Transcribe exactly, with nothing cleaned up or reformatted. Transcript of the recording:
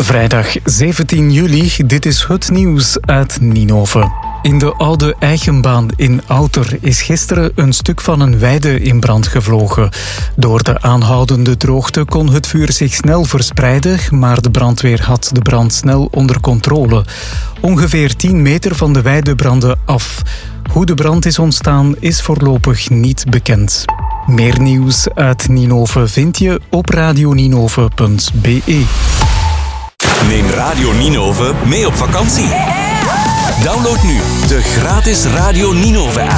Vrijdag zeventien juli, dit is het nieuws uit Ninove. In de oude Eigenbaan in Outer is gisteren een stuk van een weide in brand gevlogen. Door de aanhoudende droogte kon het vuur zich snel verspreiden, maar de brandweer had de brand snel onder controle. Ongeveer tien meter van de weide brandde af. Hoe de brand is ontstaan is voorlopig niet bekend. Meer nieuws uit Ninove vind je op radioninove punt be. Neem Radio Ninove mee op vakantie. Download nu de gratis Radio Ninove app.